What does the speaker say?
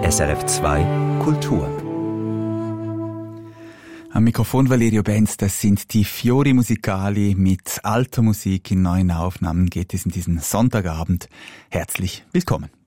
SRF 2 Kultur. Am Mikrofon Valerio Benz, das sind die Fiori Musicali. Mit alter Musik in neuen Aufnahmen geht es in diesen Sonntagabend. Herzlich willkommen.